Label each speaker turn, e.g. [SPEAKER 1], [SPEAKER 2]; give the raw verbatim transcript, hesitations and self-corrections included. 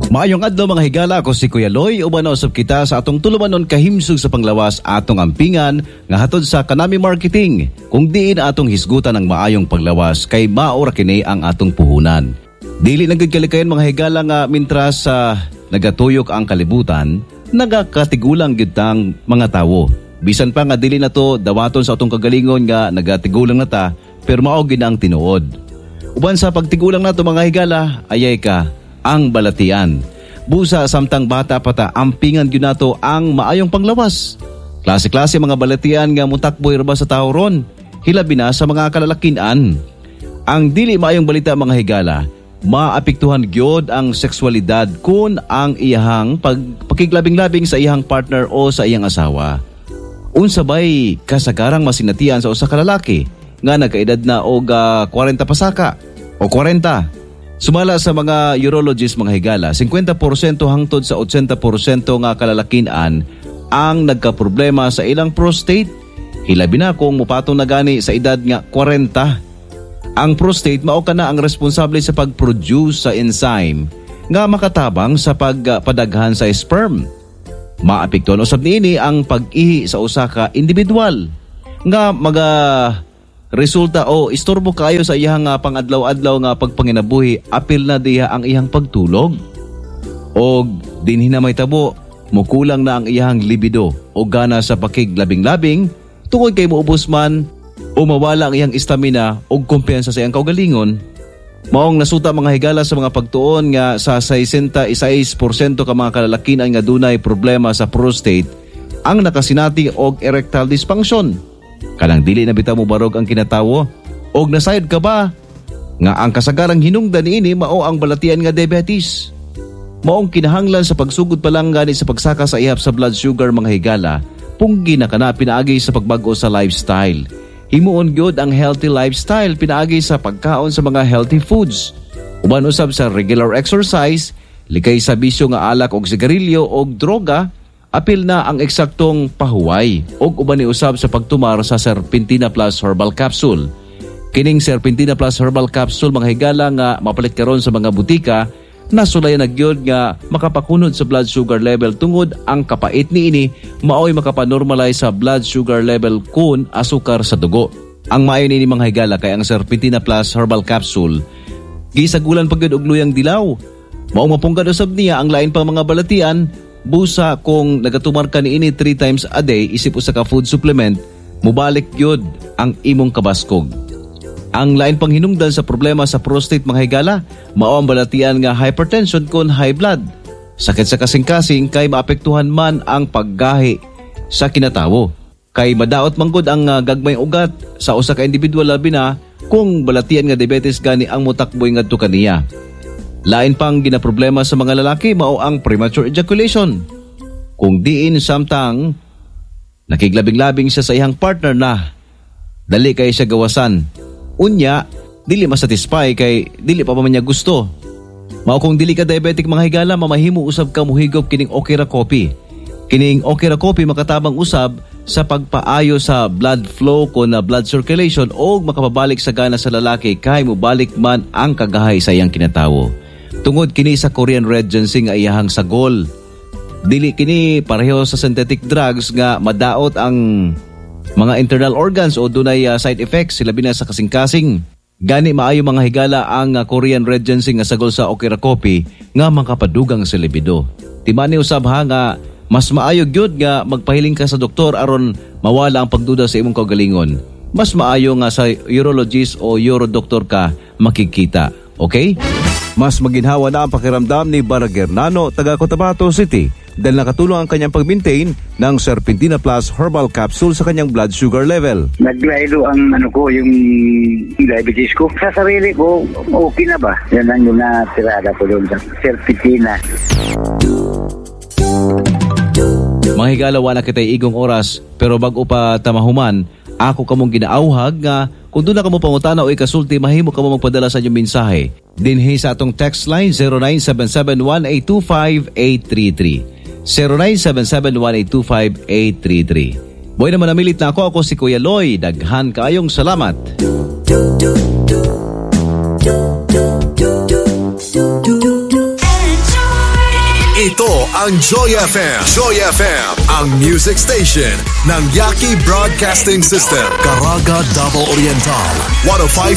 [SPEAKER 1] Maayong adlaw mga higala, ako si Kuya Loy. Uban na usab kita sa atong tulumanon kahimsog sa panglawas atong ampingan nga hatod sa Kanami Marketing. Kung diin atong hisgutan ng maayong paglawas kay maora kini ang atong puhunan. Dili nagkalikayan mga higala nga mintras sa uh, nagatuyok ang kalibutan, nagakatigulang gyud tang mga tawo. Bisan pa nga dili na to dawaton sa atong kagalingon nga nagatigulang na ta, pero mao gyud ang tinuod. Uban sa pagtigulang nato mga higala, ayay ka ang balatian. Busa samtang bata pata ampingan gyud nato ang maayong panglawas. Klase-klase mga balatian nga mutakboy ra ba sa tawo ron, hilabi na sa mga kalalakinan. Ang dili maayong balita mga higala, maapektuhan gyud ang sexualidad kun ang iyahang pag pakiglabing-labing sa iyang partner o sa iyang asawa. Unsabay kasagarang masinatian sa usa ka lalaki nga nagkaedad na og uh, forty pasaka o forty. Sumala sa mga urologist mga higala, fifty percent hangtod sa eighty percent nga kalalakinan ang nagkaproblema sa ilang prostate. Hilabi na kung mupatong na gani sa edad nga forty. Ang prostate mao kana ang responsable sa pag-produce sa enzyme nga makatabang sa pagpadaghan sa sperm. Maapektuhan usab niini ang pag-ihi sa usa ka individual nga maga resulta o istorbo kayo sa iyang uh, pangadlaw-adlaw nga pagpanginabuhi, apil na diha ang iyang pagtulog. O dinhi na may tabo, mukulang na ang iyang libido o gana sa pakiglabing-labing, tungod kay muubos man o mawala ang iyang istamina o kumpiyansa sa iyang kaugalingon. Maong nasuta mga higala sa mga pagtuon nga sa sixty-six percent ka mga kalalakinan nga dunay problema sa prostate ang nakasinati og erectile dysfunction. Kanang dili na bitaw mo barog ang kinatawo og nasayod ka ba nga ang kasagarang hinungdan niini mao ang balatian nga diabetes. Maong kinahanglan sa pagsugod pa lang gani sa pagsaka sa ihap sa blood sugar mga higala, punggi na kana pinaagi sa pagbago sa lifestyle. Himuon gyud ang healthy lifestyle pinaagi sa pagkaon sa mga healthy foods. Uban usab sa regular exercise, likay sa bisyo nga alak og sigarilyo og droga, apil na ang eksaktong pahuway og uban ni usab sa pagtumar sa Serpentina Plus Herbal Capsule. Kining Serpentina Plus Herbal Capsule mga higala nga mapalit karon sa mga butika, nasulayan na gyud nga makapakunod sa blood sugar level tungod ang kapait niini maoy makapanormalize sa blood sugar level kun asukar sa dugo. Ang maayo niini mga higala kay ang Serpentina Plus Herbal Capsule gisagulan pa gyud og luyang dilaw. Mao mapunggad usab niya ang lain pang mga balatian. Busa kung nagatumar ka niini three times a day isip usa ka food supplement, mubalik gyud ang imong kabaskog. Ang lain pang hinungdan sa problema sa prostate mga higala, mao ang balatian nga hypertension kon high blood. Sakit sa kasing-kasing kay maapektuhan man ang paggahi sa kinatawo. Kay madaot manggod ang uh, gagmay ugat sa usa ka individual labi na kung balatian nga diabetes gani ang mutakboy ngadto kaniya. Lain pang ginaproblema sa mga lalaki mao ang premature ejaculation. Kung diin samtang nakiglabing-labing siya sa iyang partner na dali kay siya gawasan, unya dili masatisfy kay dili pa man niya gusto. Mao kung dili ka diabetic mga higala, mamahimo usab ka muhigop kining Okira Coffee. Kining Okira Coffee makatabang usab sa pagpaayo sa blood flow kon na blood circulation o makapabalik sa gana sa lalaki kay mubalik man ang kagahay sa iyang kinatawo. Tungod kini sa Korean red ginseng nga iyahang sagol. Dili kini pareho sa synthetic drugs nga madaot ang mga internal organs o dunay uh, side effects labi na sa kasing-kasing. Gani maayo mga higala ang uh, Korean red ginseng nga sagol sa Okira Coffee nga makapadugang sa libido. Timani usab ha nga mas maayo gyud nga magpahiling ka sa doktor aron mawala ang pagduda sa imong kaugalingon. Mas maayo nga sa urologist o urodoktor ka makikita. Okay? Mas maginhawa na ang pakiramdam ni Baragernano, taga Cotabato City, dahil nakatulong ang kanyang pag-maintain ng Serpentina Plus Herbal Capsule sa kanyang blood sugar level.
[SPEAKER 2] Naglaylo ang ano ko, yung diabetes ko. Sa sarili ko, okay na ba? Yan ang yung natirada ko doon sa Serpentina.
[SPEAKER 1] Mga higala, wala kita'y igong oras, pero bago pa tamahuman, ako kamong ginaauhag nga kung doon na kamo pangutana o ikasulti, mahimo kamo magpadala sa inyong mensahe. Dinhi sa atong text line zero nine seven seven one eight two five eight three three. zero nine seven seven one eight two five eight three three. Boy naman namilit na ako, ako si Kuya Loy. Daghan kaayong salamat.
[SPEAKER 3] Enjoy Ito ang Joy F M. Joy F M, ang music station ng Yaki Broadcasting System. Caraga, Davao Oriental. one oh five